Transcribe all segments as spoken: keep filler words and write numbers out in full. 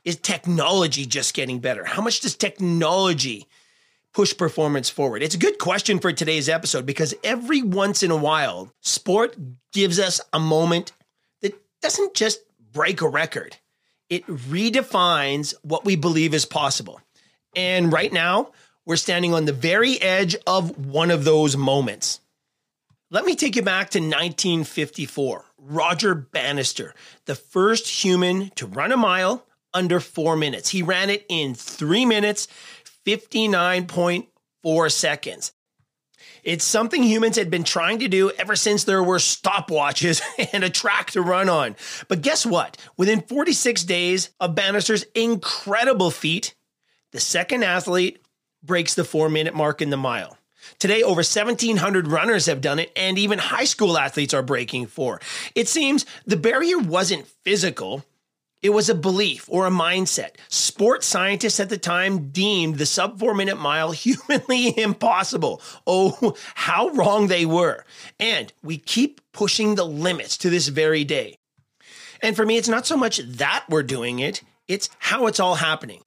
Is technology just getting better? How much does technology push performance forward? It's a good question for today's episode because every once in a while, sport gives us a moment that doesn't just break a record. It redefines what we believe is possible. And right now, we're standing on the very edge of one of those moments. Let me take you back to nineteen fifty-four. Roger Bannister, the first human to run a mile under four minutes. He ran it in three minutes, fifty-nine point four seconds. It's something humans had been trying to do ever since there were stopwatches and a track to run on. But guess what? Within forty-six days of Bannister's incredible feat, the second athlete breaks the four-minute mark in the mile. Today, over seventeen hundred runners have done it, and even high school athletes are breaking four. It seems the barrier wasn't physical. It was a belief or a mindset. Sports scientists at the time deemed the sub four minute mile humanly impossible. Oh, how wrong they were. And we keep pushing the limits to this very day. And for me, it's not so much that we're doing it, it's how it's all happening.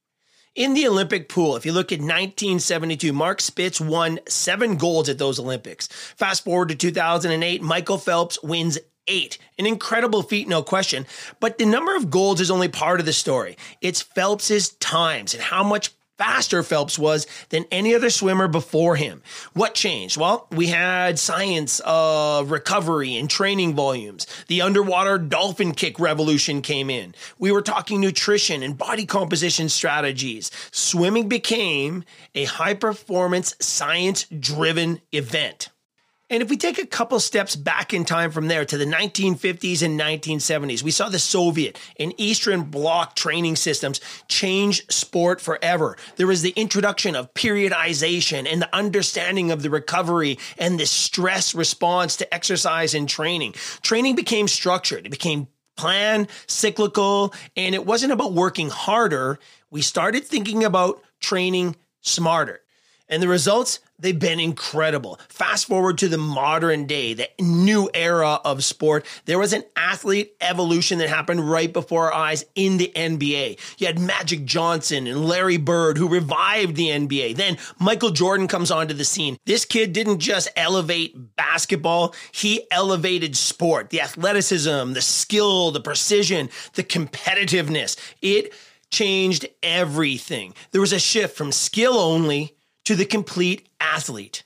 In the Olympic pool, if you look at nineteen seventy-two, Mark Spitz won seven golds at those Olympics. Fast forward to two thousand eight, Michael Phelps wins eight. An incredible feat, no question. But the number of golds is only part of the story. It's Phelps's times and how much faster Phelps was than any other swimmer before him. What changed? Well, we had science of recovery and training volumes. The underwater dolphin kick revolution came in. We were talking nutrition and body composition strategies. Swimming became a high-performance, science-driven event. And if we take a couple steps back in time from there to the nineteen fifties and nineteen seventies, we saw the Soviet and Eastern Bloc training systems change sport forever. There was the introduction of periodization and the understanding of the recovery and the stress response to exercise and training. Training became structured. It became planned, cyclical, and it wasn't about working harder. We started thinking about training smarter. And the results, they've been incredible. Fast forward to the modern day, the new era of sport. There was an athlete evolution that happened right before our eyes in the N B A. You had Magic Johnson and Larry Bird who revived the N B A. Then Michael Jordan comes onto the scene. This kid didn't just elevate basketball, he elevated sport. The athleticism, the skill, the precision, the competitiveness. It changed everything. There was a shift from skill only to the complete athlete.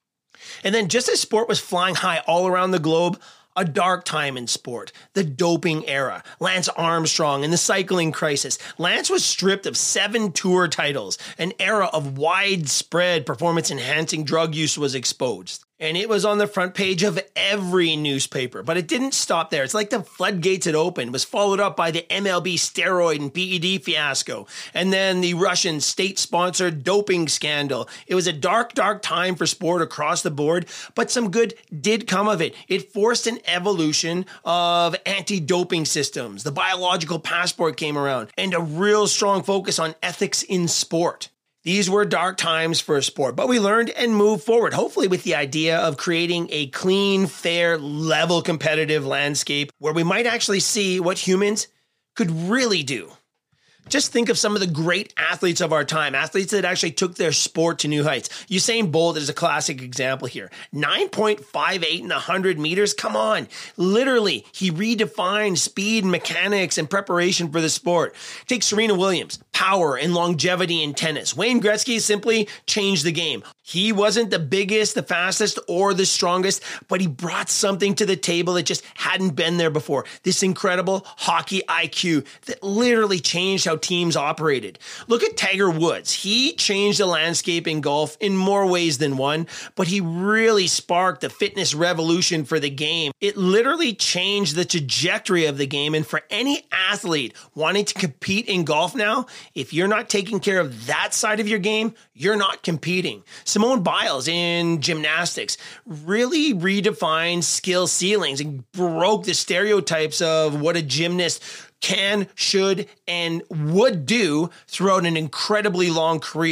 And then just as sport was flying high all around the globe, a dark time in sport, the doping era, Lance Armstrong and the cycling crisis. Lance was stripped of seven tour titles. An era of widespread performance-enhancing drug use was exposed. And it was on the front page of every newspaper. But it didn't stop there. It's like the floodgates had opened. It was followed up by the M L B steroid and P E D fiasco. And then the Russian state-sponsored doping scandal. It was a dark, dark time for sport across the board. But some good did come of it. It forced an evolution of anti-doping systems. The biological passport came around. And a real strong focus on ethics in sport. These were dark times for sport, but we learned and moved forward, hopefully with the idea of creating a clean, fair, level competitive landscape where we might actually see what humans could really do. Just think of some of the great athletes of our time, athletes that actually took their sport to new heights. Usain Bolt is a classic example here. nine point five eight in one hundred meters, come on. Literally, he redefined speed, mechanics, and preparation for the sport. Take Serena Williams, power and longevity in tennis. Wayne Gretzky simply changed the game. He wasn't the biggest, the fastest, or the strongest, but he brought something to the table that just hadn't been there before. This incredible hockey I Q that literally changed how teams operated. Look at Tiger Woods. He changed the landscape in golf in more ways than one, but he really sparked the fitness revolution for the game. It literally changed the trajectory of the game. And for any athlete wanting to compete in golf now, if you're not taking care of that side of your game, you're not competing. Simone Biles in gymnastics really redefined skill ceilings and broke the stereotypes of what a gymnast can, should, and would do throughout an incredibly long career.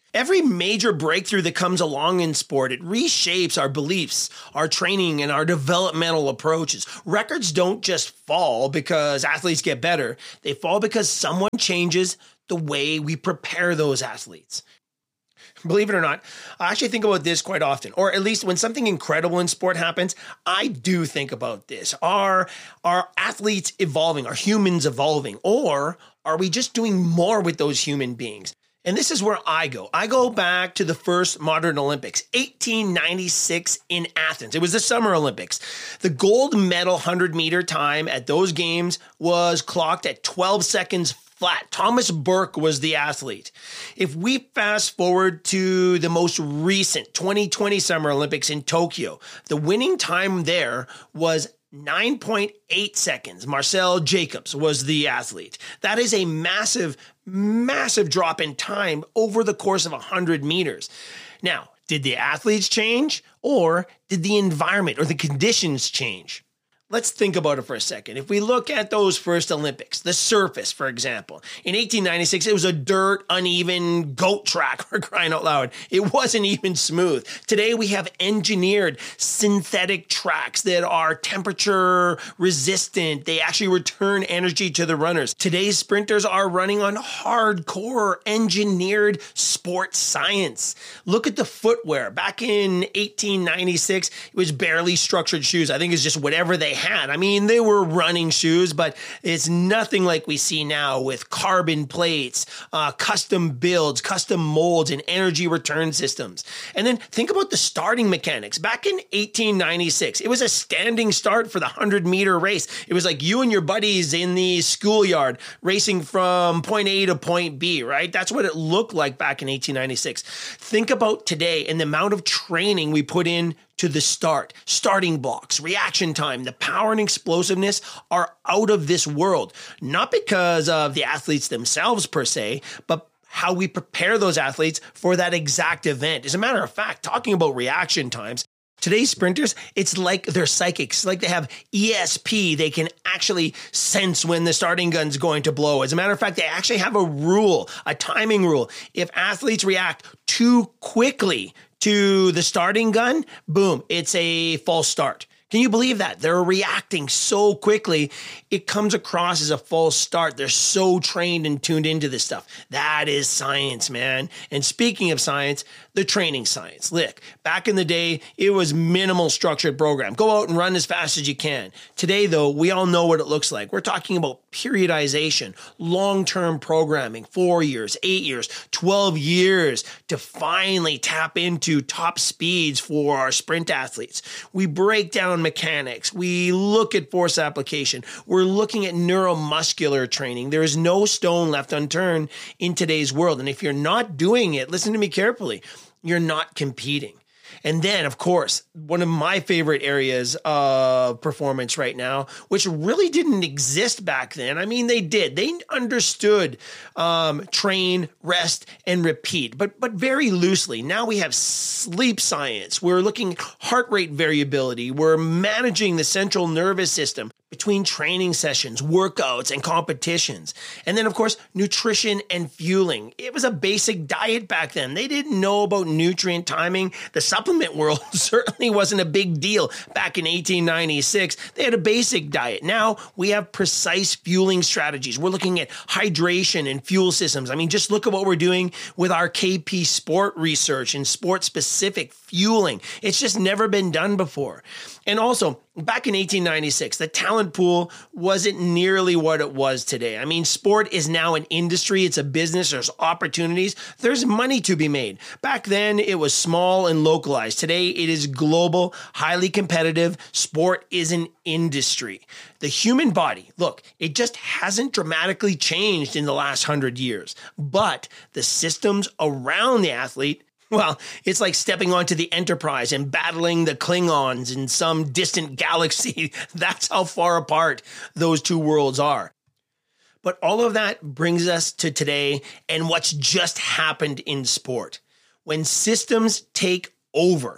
Every major breakthrough that comes along in sport, it reshapes our beliefs, our training, and our developmental approaches. Records don't just fall because athletes get better. They fall because someone changes the way we prepare those athletes. Believe it or not, I actually think about this quite often, or at least when something incredible in sport happens, I do think about this. Are, are athletes evolving? Are humans evolving? Or are we just doing more with those human beings? And this is where I go. I go back to the first modern Olympics, eighteen ninety-six in Athens. It was the Summer Olympics. The gold medal one hundred meter time at those games was clocked at twelve seconds flat. Thomas Burke was the athlete. If we fast forward to the most recent twenty twenty Summer Olympics in Tokyo, the winning time there was nine point eight seconds. Marcel Jacobs was the athlete. That is a massive, massive drop in time over the course of one hundred meters. Now, did the athletes change, or did the environment or the conditions change? Let's think about it for a second. If we look at those first Olympics, the surface, for example, in eighteen ninety-six, it was a dirt, uneven goat track, for crying out loud. It wasn't even smooth. Today, we have engineered synthetic tracks that are temperature resistant. They actually return energy to the runners. Today's sprinters are running on hardcore engineered sports science. Look at the footwear. Back in eighteen ninety-six, it was barely structured shoes. I think it's just whatever they had. I mean, they were running shoes, but it's nothing like we see now with carbon plates, uh, custom builds, custom molds, and energy return systems. And then think about the starting mechanics. Back in eighteen ninety-six, it was a standing start for the one hundred meter race. It was like you and your buddies in the schoolyard racing from point A to point B, right? That's what it looked like back in eighteen ninety-six. Think about today and the amount of training we put in to the start, starting blocks, reaction time, the power and explosiveness are out of this world. Not because of the athletes themselves per se, but how we prepare those athletes for that exact event. As a matter of fact, talking about reaction times, today's sprinters, it's like they're psychics. It's like they have E S P. They can actually sense when the starting gun's going to blow. As a matter of fact, they actually have a rule, a timing rule. If athletes react too quickly to the starting gun, boom, it's a false start. Can you believe that? They're reacting so quickly, it comes across as a false start. They're so trained and tuned into this stuff. That is science, man. And speaking of science, the training science. Look, back in the day, it was minimal structured program. Go out and run as fast as you can. Today, though, we all know what it looks like. We're talking about periodization, long-term programming, four years, eight years, twelve years to finally tap into top speeds for our sprint athletes. We break down mechanics. We look at force application. We're looking at neuromuscular training. There is no stone left unturned in today's world. And if you're not doing it, listen to me carefully, you're not competing. And then, of course, one of my favorite areas of performance right now, which really didn't exist back then. I mean, they did. They understood um, train, rest, and repeat, but but very loosely. Now we have sleep science. We're looking at heart rate variability. We're managing the central nervous system between training sessions, workouts, and competitions. And then, of course, nutrition and fueling. It was a basic diet back then. They didn't know about nutrient timing. The supplement world certainly wasn't a big deal back in eighteen ninety-six. They had a basic diet. Now we have precise fueling strategies. We're looking at hydration and fuel systems. I mean, just look at what we're doing with our K P Sport research and sport-specific fueling. It's just never been done before. And also, back in eighteen ninety-six, the talent pool wasn't nearly what it was today. I mean, sport is now an industry. It's a business. There's opportunities. There's money to be made. Back then, it was small and localized. Today, it is global, highly competitive. Sport is an industry. The human body, look, it just hasn't dramatically changed in the last hundred years. But the systems around the athlete, well, it's like stepping onto the Enterprise and battling the Klingons in some distant galaxy. That's how far apart those two worlds are. But all of that brings us to today and what's just happened in sport. When systems take over,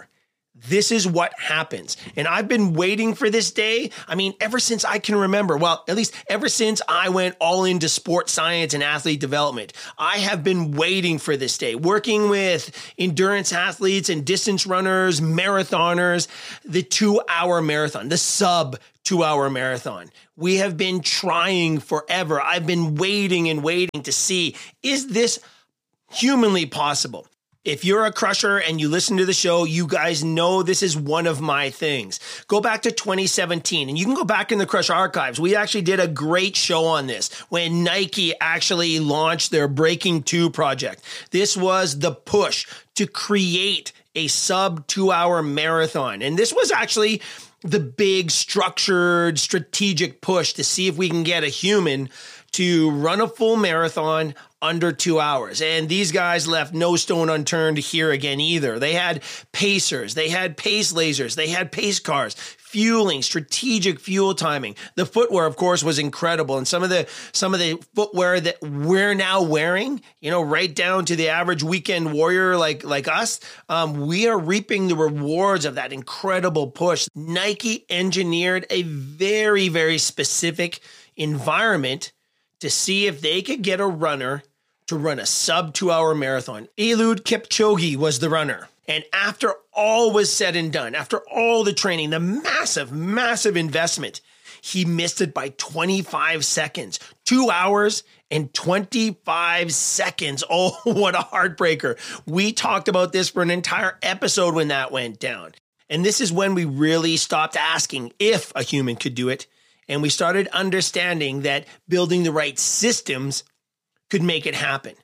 This is what happens. And I've been waiting for this day. I mean, ever since I can remember, well, at least ever since I went all into sports science and athlete development, I have been waiting for this day, working with endurance athletes and distance runners, marathoners, the two hour marathon, the sub two hour marathon. We have been trying forever. I've been waiting and waiting to see, is this humanly possible? If you're a crusher and you listen to the show, you guys know this is one of my things. Go back to twenty seventeen, and you can go back in the Crush archives. We actually did a great show on this when Nike actually launched their Breaking two project. This was the push to create a sub two hour marathon. And this was actually the big structured strategic push to see if we can get a human to run a full marathon under two hours. And these guys left no stone unturned here again either. They had pacers, they had pace lasers, they had pace cars, fueling, strategic fuel timing. The footwear, of course, was incredible. And some of the some of the footwear that we're now wearing, you know, right down to the average weekend warrior like, like us, um, we are reaping the rewards of that incredible push. Nike engineered a very, very specific environment to see if they could get a runner to run a sub two hour marathon. Eliud Kipchoge was the runner. And after all was said and done, after all the training, the massive, massive investment, he missed it by twenty-five seconds, two hours and twenty-five seconds. Oh, what a heartbreaker. We talked about this for an entire episode when that went down. And this is when we really stopped asking if a human could do it. And we started understanding that building the right systems could make it happen.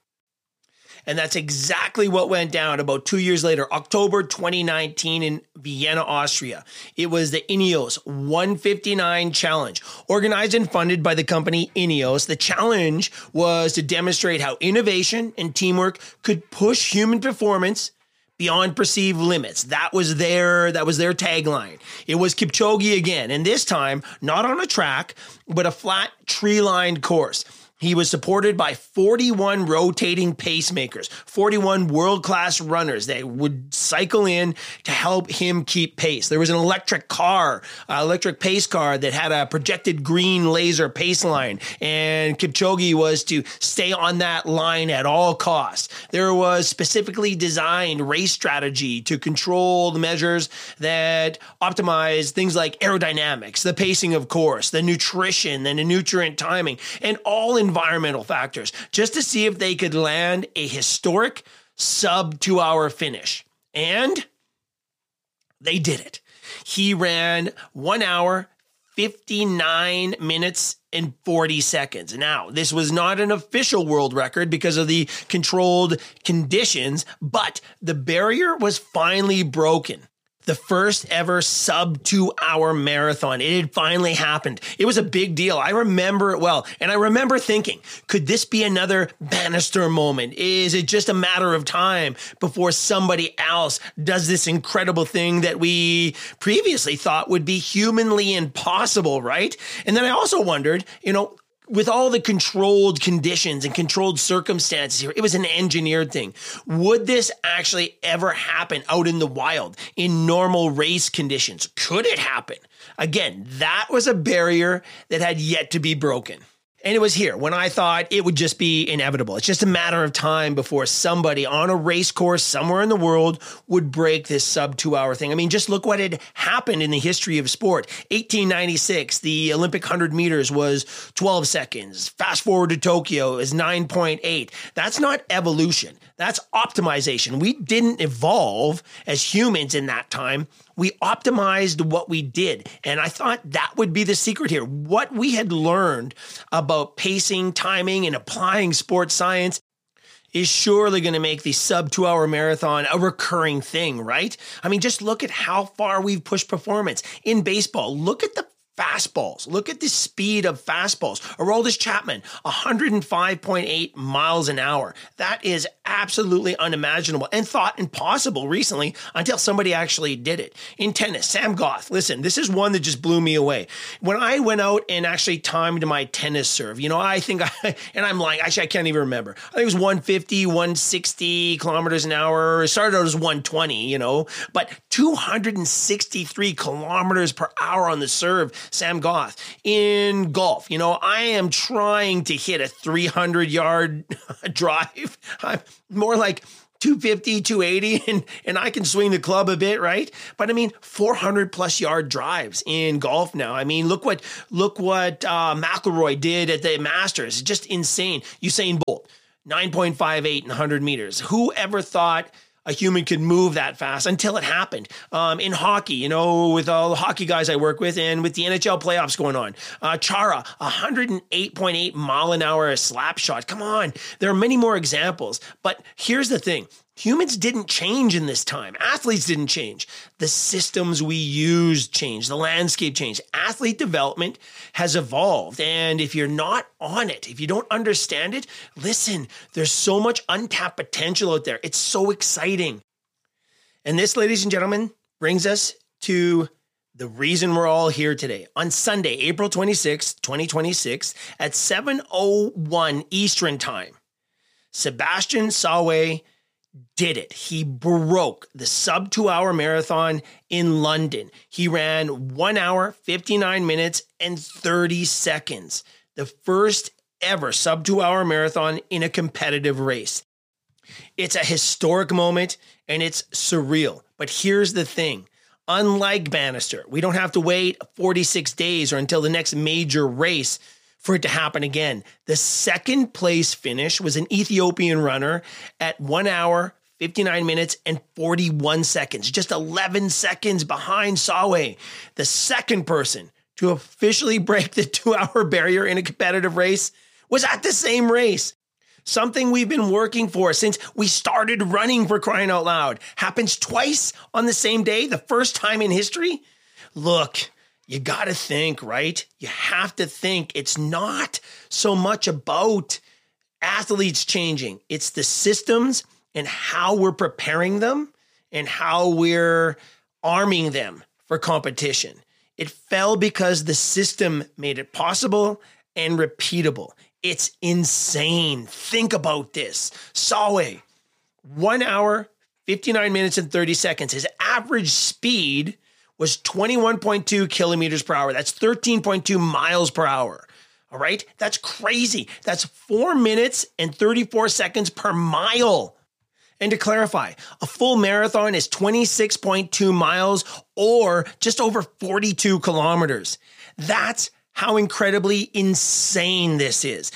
And that's exactly what went down about two years later, October twenty nineteen in Vienna, Austria. It was the Ineos one fifty-nine Challenge, organized and funded by the company Ineos. The challenge was to demonstrate how innovation and teamwork could push human performance beyond perceived limits. That was their, that was their tagline. It was Kipchoge again, and this time, not on a track, but a flat tree-lined course. He was supported by forty-one rotating pacemakers, forty-one world-class runners that would cycle in to help him keep pace. There was an electric car, uh, electric pace car that had a projected green laser pace line, and Kipchoge was to stay on that line at all costs. There was specifically designed race strategy to control the measures that optimize things like aerodynamics, the pacing, of course, the nutrition, and the nutrient timing, and all in environmental factors, just to see if they could land a historic sub two hour finish. And they did it. He ran one hour, fifty-nine minutes and forty seconds. Now, this was not an official world record because of the controlled conditions, but the barrier was finally broken. The first ever sub two hour marathon. It had finally happened. It was a big deal. I remember it well. And I remember thinking, could this be another Bannister moment? Is it just a matter of time before somebody else does this incredible thing that we previously thought would be humanly impossible, right? And then I also wondered, you know, with all the controlled conditions and controlled circumstances here, it was an engineered thing. Would this actually ever happen out in the wild in normal race conditions? Could it happen? Again, that was a barrier that had yet to be broken. And it was here when I thought it would just be inevitable. It's just a matter of time before somebody on a race course somewhere in the world would break this sub two hour thing. I mean, just look what had happened in the history of sport. eighteen ninety-six, the Olympic one hundred meters was twelve seconds. Fast forward to Tokyo is nine point eight. That's not evolution. That's optimization. We didn't evolve as humans in that time. We optimized what we did. And I thought that would be the secret here. What we had learned about pacing, timing, and applying sports science is surely going to make the sub two hour marathon a recurring thing, right? I mean, just look at how far we've pushed performance in baseball. Look at the fastballs. Look at the speed of fastballs. Aroldis Chapman, one hundred five point eight miles an hour. That is absolutely unimaginable and thought impossible recently until somebody actually did it. In tennis, Sam Goth, listen, this is one that just blew me away. When I went out and actually timed my tennis serve, you know, I think I, and I'm lying, actually I can't even remember. I think it was one fifty, one sixty kilometers an hour. It started out as one twenty, you know, but two hundred sixty-three kilometers per hour on the serve, Sam Goth. In golf, you know, I am trying to hit a three hundred yard drive. I'm more like two fifty, two eighty, and, and I can swing the club a bit, right? But I mean, four hundred plus yard drives in golf now. I mean, look what look what uh, McIlroy did at the Masters. It's just insane. Usain Bolt, nine point five eight in one hundred meters. Who ever thought a human could move that fast until it happened? Um, in hockey, you know, with all the hockey guys I work with and with the N H L playoffs going on, uh, Chara, one hundred eight point eight mile an hour slap shot. Come on. There are many more examples. But here's the thing. Humans didn't change in this time. Athletes didn't change. The systems we use changed. The landscape changed. Athlete development has evolved. And if you're not on it, if you don't understand it, listen, there's so much untapped potential out there. It's so exciting. And this, ladies and gentlemen, brings us to the reason we're all here today. On Sunday, April twenty-sixth, twenty twenty-six, at seven oh one Eastern Time, Sebastian Sawe did it. He broke the sub two hour marathon in London. He ran one hour, fifty-nine minutes and thirty seconds. The first ever sub two hour marathon in a competitive race. It's a historic moment and it's surreal. But here's the thing. Unlike Bannister, we don't have to wait forty-six days or until the next major race for it to happen again. The second place finish was an Ethiopian runner at one hour, fifty-nine minutes and forty-one seconds, just eleven seconds behind Sawe. The second person to officially break the two hour barrier in a competitive race was at the same race. Something we've been working for since we started running, for crying out loud. Happens twice on the same day, the first time in history. Look, you got to think, right? You have to think it's not so much about athletes changing. It's the systems and how we're preparing them and how we're arming them for competition. It fell because the system made it possible and repeatable. It's insane. Think about this. Sawe, one hour, fifty-nine minutes and thirty seconds. His average speed was twenty-one point two kilometers per hour. That's thirteen point two miles per hour. All right. That's crazy. That's four minutes and thirty-four seconds per mile. And to clarify, a full marathon is twenty-six point two miles or just over forty-two kilometers. That's how incredibly insane this is.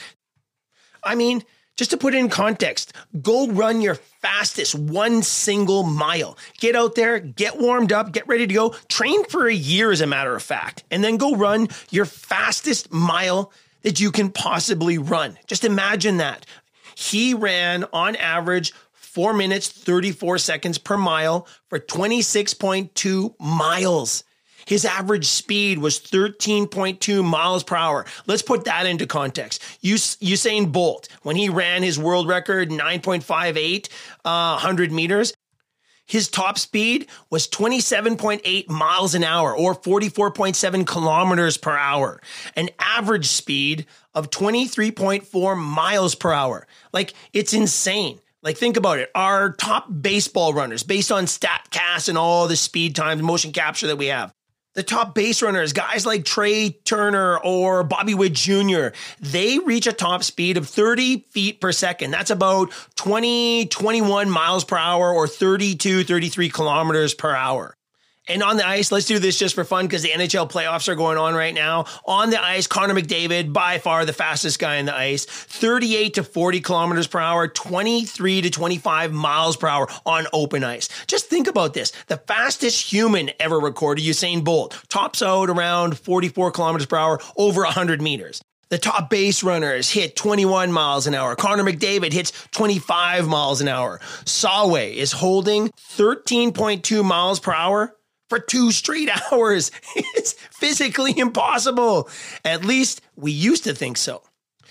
I mean, just to put it in context, go run your fastest one single mile. Get out there, get warmed up, get ready to go. Train for a year, as a matter of fact, and then go run your fastest mile that you can possibly run. Just imagine that. He ran on average four minutes, thirty-four seconds per mile for twenty-six point two miles. His average speed was thirteen point two miles per hour. Let's put that into context. Us- Usain Bolt, when he ran his world record, nine point five eight, uh, one hundred meters, his top speed was twenty-seven point eight miles an hour or forty-four point seven kilometers per hour. An average speed of twenty-three point four miles per hour. Like, it's insane. Like, think about it. Our top baseball runners, based on StatCast and all the speed times, motion capture that we have, the top base runners, guys like Trey Turner or Bobby Witt Junior, they reach a top speed of thirty feet per second. That's about twenty, twenty-one miles per hour or thirty-two, thirty-three kilometers per hour. And on the ice, let's do this just for fun because the N H L playoffs are going on right now. On the ice, Connor McDavid, by far the fastest guy on the ice, thirty-eight to forty kilometers per hour, twenty-three to twenty-five miles per hour on open ice. Just think about this. The fastest human ever recorded, Usain Bolt, tops out around forty-four kilometers per hour over one hundred meters. The top base runners hit twenty-one miles an hour. Connor McDavid hits twenty-five miles an hour. Sawe is holding thirteen point two miles per hour for two straight hours. It's physically impossible. At least we used to think so.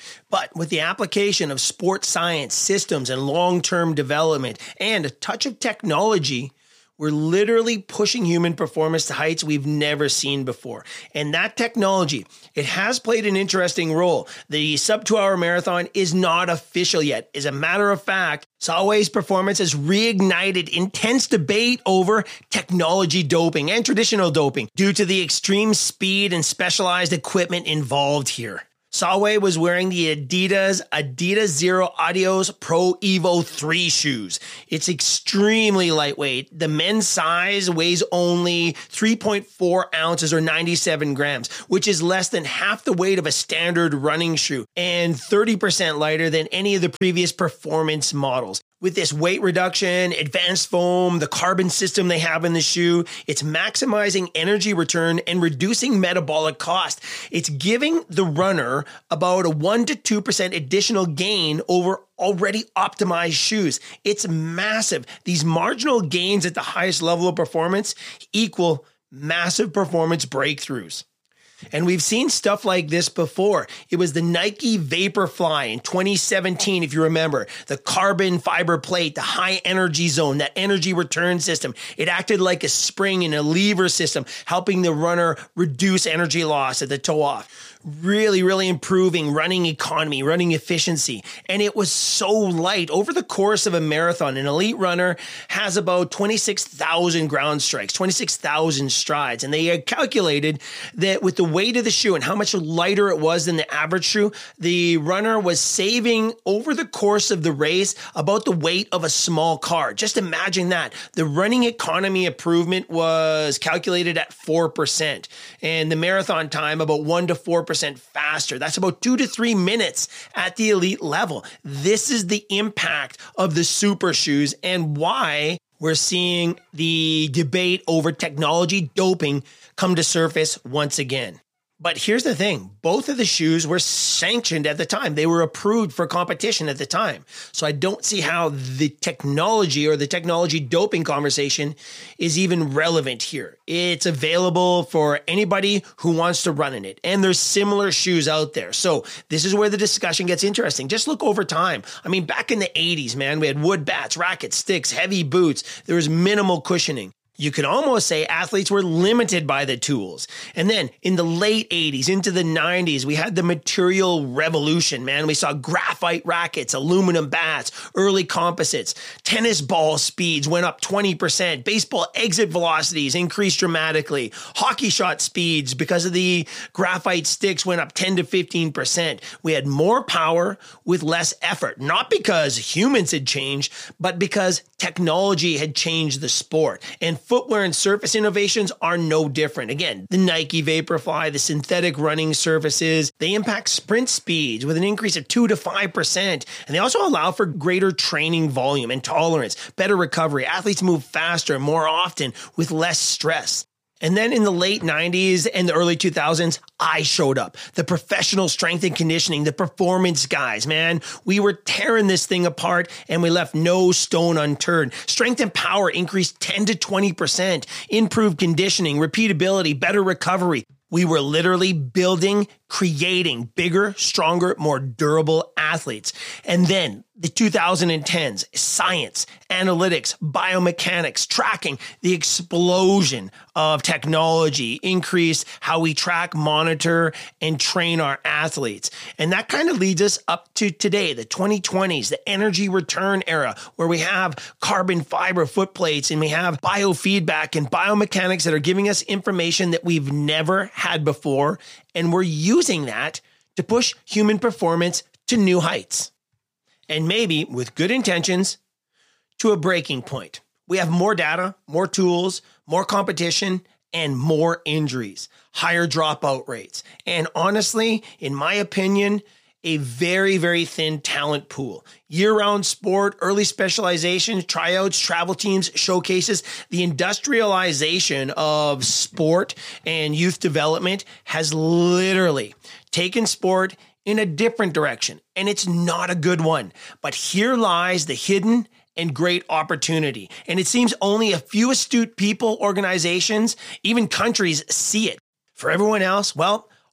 But with the application of sports science, systems, and long-term development, and a touch of technology, we're literally pushing human performance to heights we've never seen before. And that technology, it has played an interesting role. The sub two hour marathon is not official yet. As a matter of fact, Solway's performance has reignited intense debate over technology doping and traditional doping due to the extreme speed and specialized equipment involved here. Solway was wearing the Adidas Adidas Zero Adios Pro Evo three shoes. It's extremely lightweight. The men's size weighs only three point four ounces or ninety-seven grams, which is less than half the weight of a standard running shoe and thirty percent lighter than any of the previous performance models. With this weight reduction, advanced foam, the carbon system they have in the shoe, it's maximizing energy return and reducing metabolic cost. It's giving the runner about a one to two percent additional gain over already optimized shoes. It's massive. These marginal gains at the highest level of performance equal massive performance breakthroughs. And we've seen stuff like this before. It was the Nike Vaporfly in twenty seventeen, if you remember. The carbon fiber plate, the high energy zone, that energy return system. It acted like a spring and a lever system, helping the runner reduce energy loss at the toe off. Really, really improving running economy, running efficiency. And it was so light. Over the course of a marathon, an elite runner has about twenty-six thousand ground strikes, twenty-six thousand strides. And they had calculated that with the weight of the shoe and how much lighter it was than the average shoe, the runner was saving over the course of the race about the weight of a small car. Just imagine that. The running economy improvement was calculated at four percent. And the marathon time about one to four percent faster. That's about two to three minutes at the elite level. This is the impact of the super shoes and why we're seeing the debate over technology doping come to surface once again. But here's the thing. Both of the shoes were sanctioned at the time. They were approved for competition at the time. So I don't see how the technology or the technology doping conversation is even relevant here. It's available for anybody who wants to run in it. And there's similar shoes out there. So this is where the discussion gets interesting. Just look over time. I mean, back in the eighties, man, we had wood bats, rackets, sticks, heavy boots. There was minimal cushioning. You could almost say athletes were limited by the tools. And then in the late eighties, into the nineties, we had the material revolution, man. We saw graphite rackets, aluminum bats, early composites, tennis ball speeds went up twenty percent, baseball exit velocities increased dramatically, hockey shot speeds because of the graphite sticks went up ten to fifteen percent. We had more power with less effort, not because humans had changed, but because technology had changed the sport. And footwear and surface innovations are no different. Again, the Nike Vaporfly, the synthetic running surfaces, they impact sprint speeds with an increase of two to five percent. And they also allow for greater training volume and tolerance, better recovery. Athletes move faster and more often with less stress. And then in the late nineties and the early two thousands, I showed up. The professional strength and conditioning, the performance guys, man. We were tearing this thing apart and we left no stone unturned. Strength and power increased ten to twenty percent. Improved conditioning, repeatability, better recovery. We were literally building, creating bigger, stronger, more durable athletes. And then the two thousand tens, science, analytics, biomechanics, tracking, the explosion of technology increased how we track, monitor, and train our athletes. And that kind of leads us up to today, the twenty twenties, the energy return era, where we have carbon fiber foot plates and we have biofeedback and biomechanics that are giving us information that we've never had before. And we're using that to push human performance to new heights. And maybe with good intentions to a breaking point. We have more data, more tools, more competition, and more injuries, higher dropout rates. And honestly, in my opinion, a very, very thin talent pool. Year-round sport, early specialization, tryouts, travel teams, showcases. The industrialization of sport and youth development has literally taken sport in a different direction, and it's not a good one. But here lies the hidden and great opportunity. And it seems only a few astute people, organizations, even countries see it. For everyone else, well,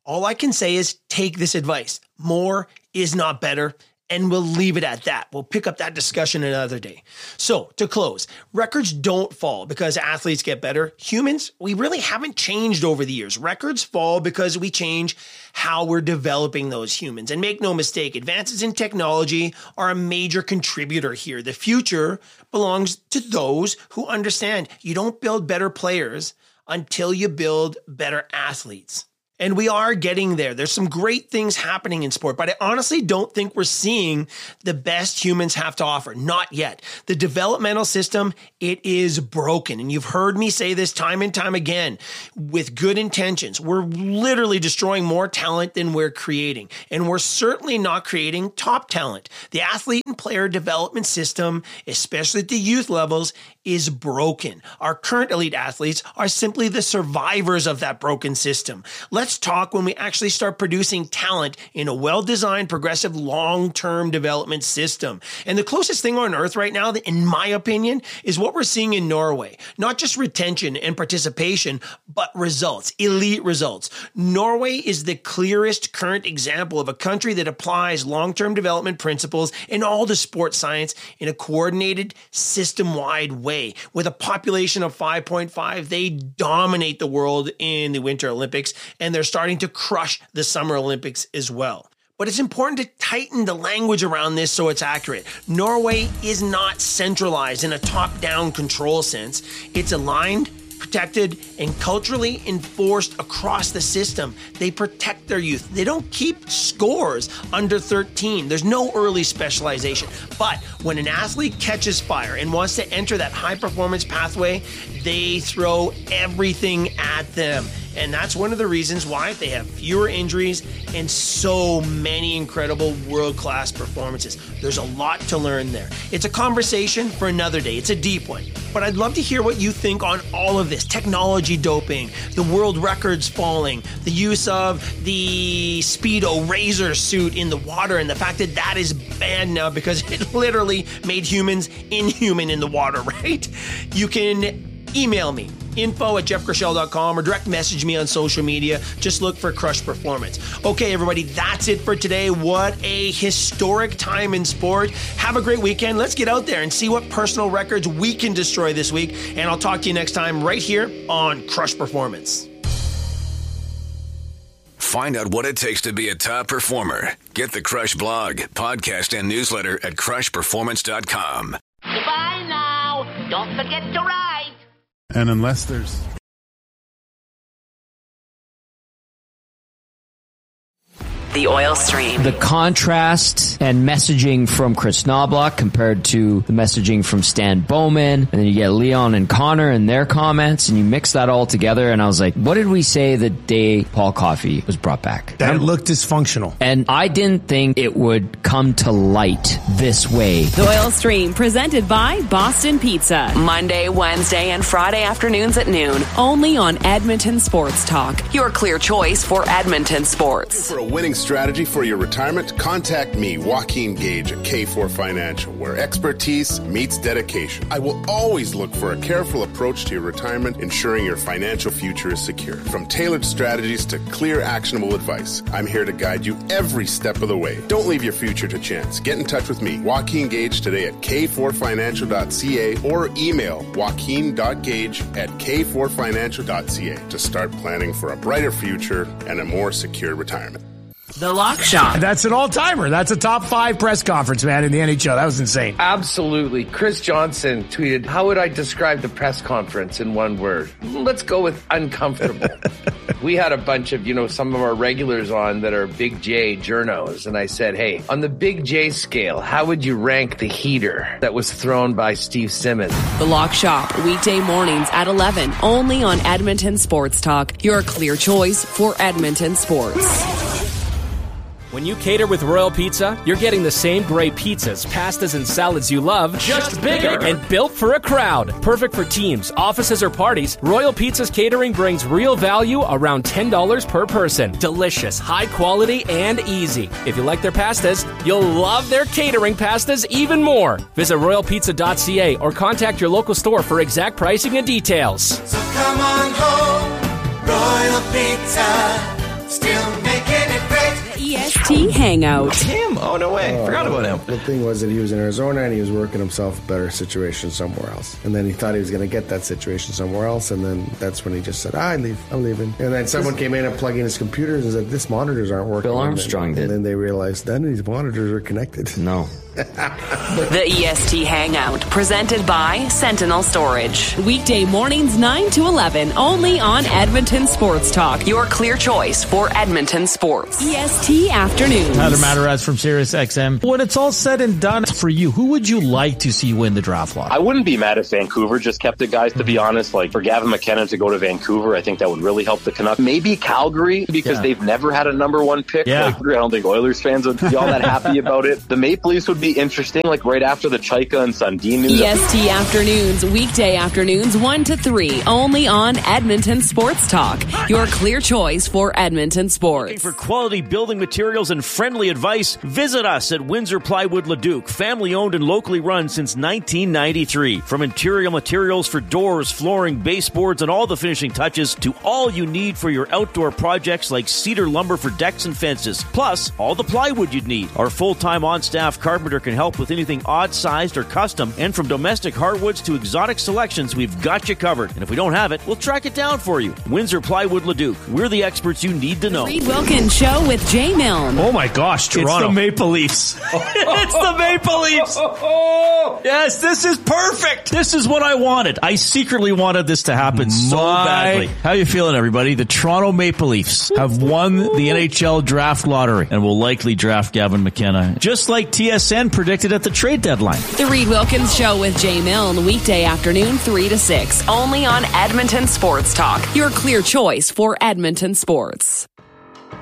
All I can say is take this advice. More is not better. And we'll leave it at that. We'll pick up that discussion another day. So to close, records don't fall because athletes get better. Humans, we really haven't changed over the years. Records fall because we change how we're developing those humans. And make no mistake, advances in technology are a major contributor here. The future belongs to those who understand you don't build better players until you build better athletes. And we are getting there. There's some great things happening in sport, but I honestly don't think we're seeing the best humans have to offer. Not yet. The developmental system, it is broken. And you've heard me say this time and time again with good intentions. We're literally destroying more talent than we're creating. And we're certainly not creating top talent. The athlete and player development system, especially at the youth levels, is broken. Our current elite athletes are simply the survivors of that broken system. Let's talk when we actually start producing talent in a well-designed, progressive, long-term development system. And the closest thing on earth right now, in my opinion, is what we're seeing in Norway. Not just retention and participation, but results, elite results. Norway is the clearest current example of a country that applies long-term development principles in all the sports science in a coordinated, system-wide way. With a population of five point five, they dominate the world in the Winter Olympics, and they're starting to crush the Summer Olympics as well. But it's important to tighten the language around this so it's accurate. Norway is not centralized in a top-down control sense. It's aligned, protected, and culturally enforced across the system. They protect their youth. They don't keep scores under thirteen. There's no early specialization. But when an athlete catches fire and wants to enter that high-performance pathway, they throw everything at them. And that's one of the reasons why they have fewer injuries and so many incredible world-class performances. There's a lot to learn there. It's a conversation for another day. It's a deep one. But I'd love to hear what you think on all of this. Technology doping, the world records falling, the use of the Speedo razor suit in the water, and the fact that that is banned now because it literally made humans inhuman in the water, right? You can email me, info at jeff grishel dot com, or direct message me on social media. Just look for Crush Performance. Okay, everybody, that's it for today. What a historic time in sport. Have a great weekend. Let's get out there and see what personal records we can destroy this week. And I'll talk to you next time right here on Crush Performance. Find out what it takes to be a top performer. Get the Crush blog, podcast, and newsletter at crush performance dot com. Goodbye now. Don't forget to ride. And unless there's... The Oil Stream. The contrast and messaging from Chris Knobloch compared to the messaging from Stan Bowman, and then you get Leon and Connor and their comments, and you mix that all together, and I was like, what did we say the day Paul Coffey was brought back? That it looked dysfunctional. And I didn't think it would come to light this way. The Oil Stream, presented by Boston Pizza. Monday, Wednesday, and Friday afternoons at noon. Only on Edmonton Sports Talk. Your clear choice for Edmonton sports. For a winning strategy for your retirement, contact me, Joaquin Gage at K four Financial, where expertise meets dedication. I will always look for a careful approach to your retirement, ensuring your financial future is secure. From tailored strategies to clear, actionable advice, I'm here to guide you every step of the way. Don't leave your future to chance. Get in touch with me, Joaquin Gage, today at k four financial dot c a or email joaquin dot gage at k four financial dot c a to start planning for a brighter future and a more secure retirement. The Lock Shop. That's an all-timer. That's a top five press conference, man, in the N H L. That was insane. Absolutely. Chris Johnson tweeted, how would I describe the press conference in one word? Let's go with uncomfortable. We had a bunch of, you know, some of our regulars on that are Big J journos. And I said, hey, on the Big J scale, how would you rank the heater that was thrown by Steve Simmons? The Lock Shop, weekday mornings at eleven, only on Edmonton Sports Talk. Your clear choice for Edmonton sports. When you cater with Royal Pizza, you're getting the same great pizzas, pastas, and salads you love, just bigger and built for a crowd. Perfect for teams, offices, or parties, Royal Pizza's catering brings real value around ten dollars per person. Delicious, high quality, and easy. If you like their pastas, you'll love their catering pastas even more. Visit royal pizza dot c a or contact your local store for exact pricing and details. So come on home, Royal Pizza, still E S T Hangout. Him? Oh, no way. Uh, Forgot about him. The thing was that he was in Arizona and he was working himself a better situation somewhere else. And then he thought he was going to get that situation somewhere else. And then that's when he just said, ah, I leave. I'm leaving. And then someone came in and plugged in his computers and said, this monitors aren't working. Bill Armstrong and did. And then they realized, then these monitors are connected. No. The E S T Hangout, presented by Sentinel Storage. Weekday mornings nine to eleven, only on Edmonton Sports Talk. Your clear choice for Edmonton sports. E S T Afternoons. Tyler Matarazz from Sirius X M. When it's all said and done for you, who would you like to see win the draft lottery? I wouldn't be mad if Vancouver just kept it, guys, to be honest. Like, for Gavin McKenna to go to Vancouver, I think that would really help the Canucks. Maybe Calgary, because yeah. they've never had a number one pick. Yeah. Like, I don't think Oilers fans would be all that happy about it. The Maple Leafs would be interesting, like right after the Chaika and Sundin news. E S T Afternoons, weekday afternoons one to three, only on Edmonton Sports Talk. Your clear choice for Edmonton sports. Looking for quality building materials and friendly advice? Visit us at Windsor Plywood Leduc, family owned and locally run since nineteen ninety-three. From interior materials for doors, flooring, baseboards, and all the finishing touches to all you need for your outdoor projects like cedar lumber for decks and fences. Plus, all the plywood you'd need. Our full-time on-staff carpenter can help with anything odd-sized or custom, and from domestic hardwoods to exotic selections, we've got you covered. And if we don't have it, we'll track it down for you. Windsor Plywood Leduc. We're the experts you need to know. Reed Wilkins Show with Jay Milne. Oh my gosh, Toronto. It's the Maple Leafs. It's the Maple Leafs. Yes, this is perfect. This is what I wanted. I secretly wanted this to happen so My, badly. How you feeling, everybody? The Toronto Maple Leafs have won the N H L draft lottery and will likely draft Gavin McKenna, just like T S N predicted at the trade deadline. The Reed Wilkins Show with Jay Milne, weekday afternoon three to six, only on Edmonton Sports Talk. Your clear choice for Edmonton sports.